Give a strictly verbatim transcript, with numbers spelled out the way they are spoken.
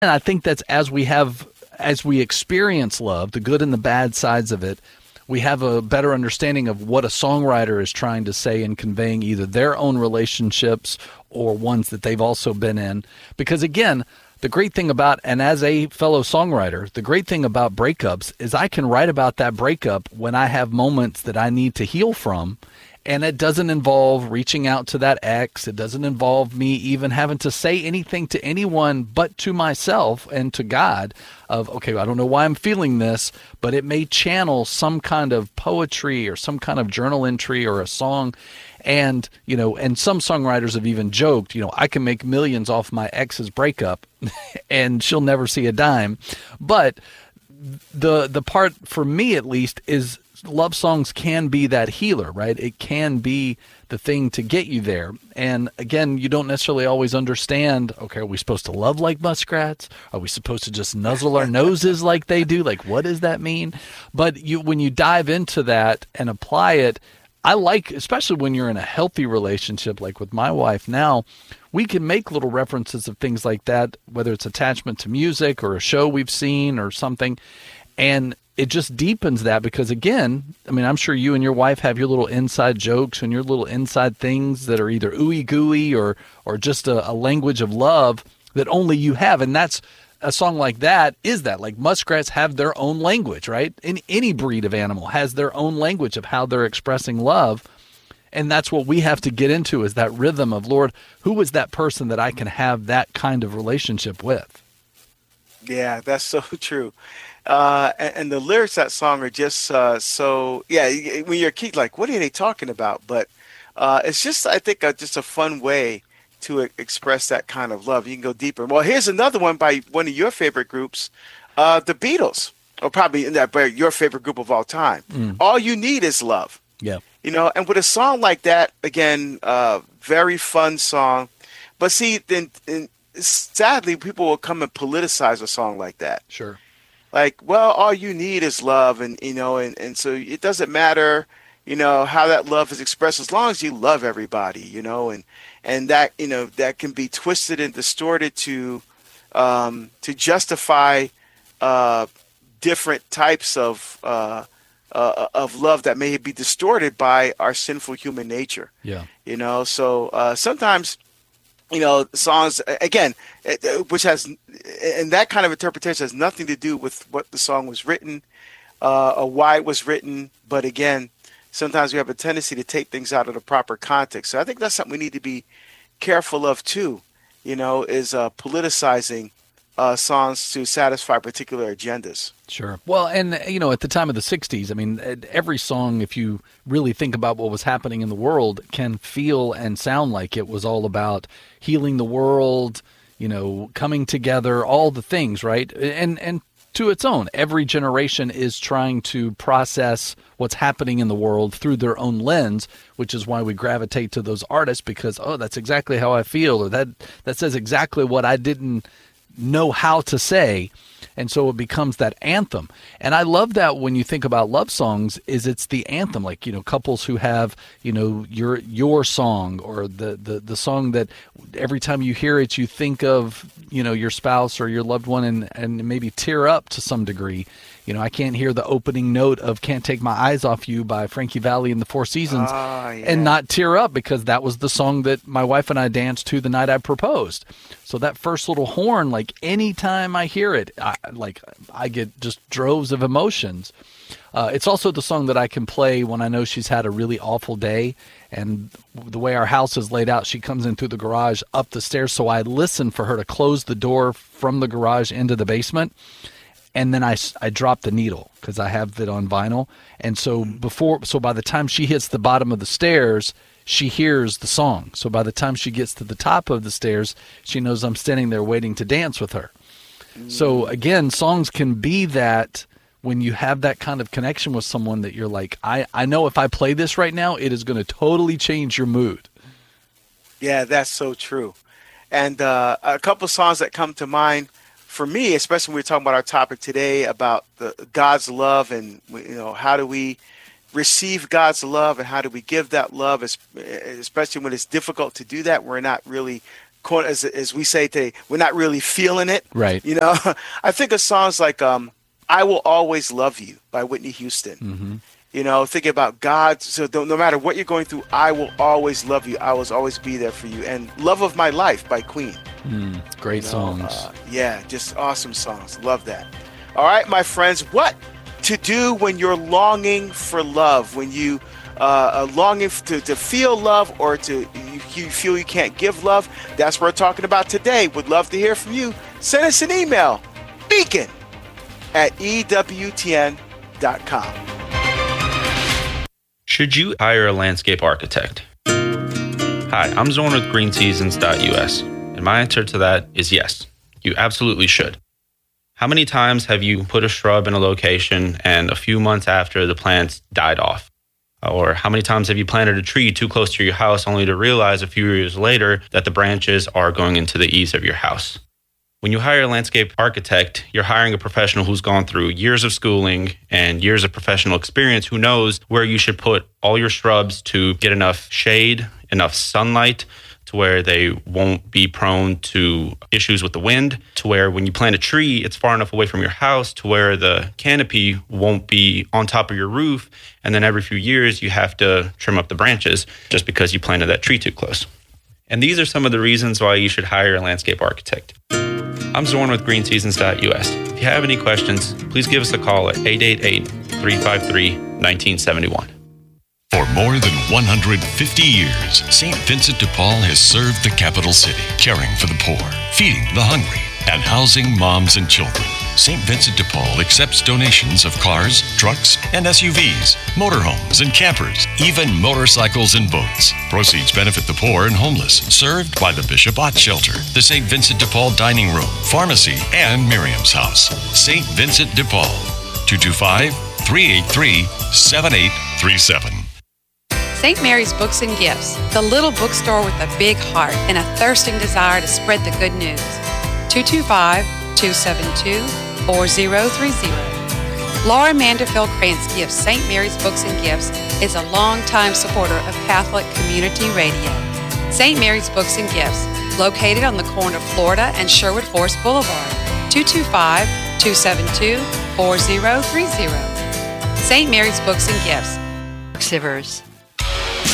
I think that's as we have, as we experience love, the good and the bad sides of it, we have a better understanding of what a songwriter is trying to say in conveying either their own relationships or ones that they've also been in. Because again, the great thing about, and as a fellow songwriter, the great thing about breakups is I can write about that breakup when I have moments that I need to heal from. And it doesn't involve reaching out to that ex. It doesn't involve me even having to say anything to anyone but to myself and to God of, okay, I don't know why I'm feeling this, but it may channel some kind of poetry or some kind of journal entry or a song. And, you know, and some songwriters have even joked, you know, I can make millions off my ex's breakup and she'll never see a dime. But the the part for me, at least, is love songs can be that healer, right? It can be the thing to get you there. And again, you don't necessarily always understand, okay, are we supposed to love like muskrats? Are we supposed to just nuzzle our noses like they do? Like, what does that mean? But you, when you dive into that and apply it, I like, especially when you're in a healthy relationship, like with my wife now, we can make little references of things like that, whether it's attachment to music or a show we've seen or something. And it just deepens that because, again, I mean, I'm sure you and your wife have your little inside jokes and your little inside things that are either ooey gooey or or just a, a language of love that only you have. And that's a song like that is that. Like muskrats have their own language, right? In any breed of animal has their own language of how they're expressing love. And that's what we have to get into is that rhythm of, Lord, who is that person that I can have that kind of relationship with? Yeah, that's so true. Uh, and, and the lyrics of that song are just uh, so, yeah, y- when you're a kid, like, what are they talking about? But uh, it's just, I think, uh, just a fun way to e- express that kind of love. You can go deeper. Well, here's another one by one of your favorite groups, uh, the Beatles, or probably in that, but your favorite group of all time. Mm, All you need is love. yeah, You know, and with a song like that, again, uh, very fun song. But see, then, then sadly, people will come and politicize a song like that. sure. Like, well, all you need is love, and you know, and, and so it doesn't matter, you know, how that love is expressed as long as you love everybody, you know, and and that you know that can be twisted and distorted to um, to justify uh, different types of uh, uh, of love that may be distorted by our sinful human nature, Yeah. you know. So uh, sometimes you know, songs again, which has, and that kind of interpretation has nothing to do with what the song was written, uh, or why it was written. But again, sometimes we have a tendency to take things out of the proper context. So I think that's something we need to be careful of too. You know, is uh, politicizing uh, songs to satisfy particular agendas. Sure. Well, and, you know, at the time of the sixties, I mean, every song, if you really think about what was happening in the world, can feel and sound like it was all about healing the world, you know, coming together, all the things, right? And, and to its own, every generation is trying to process what's happening in the world through their own lens, which is why we gravitate to those artists because, oh, that's exactly how I feel, or that, that says exactly what I didn't know how to say. And so it becomes that anthem. And I love that when you think about love songs is it's the anthem, like, you know, couples who have, you know, your your song or the, the, the song that every time you hear it, you think of, you know, your spouse or your loved one and, and maybe tear up to some degree. You know, I can't hear the opening note of Can't Take My Eyes Off You by Frankie Valli and the Four Seasons Ah, yeah. and not tear up because that was the song that my wife and I danced to the night I proposed. So that first little horn, like anytime I hear it, I, like I get just droves of emotions. Uh, it's also the song that I can play when I know she's had a really awful day. And the way our house is laid out, she comes in through the garage up the stairs. So I listen for her to close the door from the garage into the basement. And then I, I drop the needle because I have it on vinyl. And so before, so by the time she hits the bottom of the stairs, she hears the song. So by the time she gets to the top of the stairs, she knows I'm standing there waiting to dance with her. Mm. So again, songs can be that when you have that kind of connection with someone that you're like, I, I know if I play this right now, it is going to totally change your mood. Yeah, that's so true. And uh, a couple of songs that come to mind for me, especially when we're talking about our topic today about the God's love and, you know, how do we receive God's love and how do we give that love, especially when it's difficult to do that. We're not really as as we say today, we're not really feeling it. Right. You know, I think of songs like um, "I Will Always Love You" by Whitney Houston. Mm-hmm. You know, thinking about God. So no matter what you're going through, I will always love you. I will always be there for you. And "Love of My Life" by Queen. Mm, great you know, songs. Uh, yeah, just awesome songs. Love that. All right, my friends, what to do when you're longing for love, when you uh, are longing to, to feel love, or to you, you feel you can't give love. That's what we're talking about today. Would love to hear from you. Send us an email, beacon at E W T N dot com. Should you hire a landscape architect? Hi, I'm Zorn with green seasons dot U S, and my answer to that is yes, you absolutely should. How many times have you put a shrub in a location and a few months after the plants died off? Or how many times have you planted a tree too close to your house only to realize a few years later that the branches are going into the eaves of your house? When you hire a landscape architect, you're hiring a professional who's gone through years of schooling and years of professional experience, who knows where you should put all your shrubs to get enough shade, enough sunlight, to where they won't be prone to issues with the wind, to where when you plant a tree, it's far enough away from your house to where the canopy won't be on top of your roof, and then every few years you have to trim up the branches just because you planted that tree too close. And these are some of the reasons why you should hire a landscape architect. I'm Zorn with green seasons dot U S. If you have any questions, please give us a call at eight eight eight, three five three, one nine seven one. For more than one hundred fifty years, Saint Vincent de Paul has served the capital city, caring for the poor, feeding the hungry, and housing moms and children. Saint Vincent de Paul accepts donations of cars, trucks, and S U Vs, motorhomes and campers, even motorcycles and boats. Proceeds benefit the poor and homeless, served by the Bishop Ott Shelter, the Saint Vincent de Paul Dining Room, Pharmacy, and Miriam's House. Saint Vincent de Paul, two two five, three eight three, seven eight three seven. Saint Mary's Books and Gifts, the little bookstore with a big heart and a thirsting desire to spread the good news. two two five, two seven two, four zero three zero. Laura Manderfield Krantz Gifts Saint Mary's Books and Gifts is a longtime supporter of Catholic Community Radio. Saint Mary's Books and Gifts, located on the corner of Florida and Sherwood Forest Boulevard, two two five, two seven two, four zero three zero. Saint Mary's Books and Gifts. Sivers.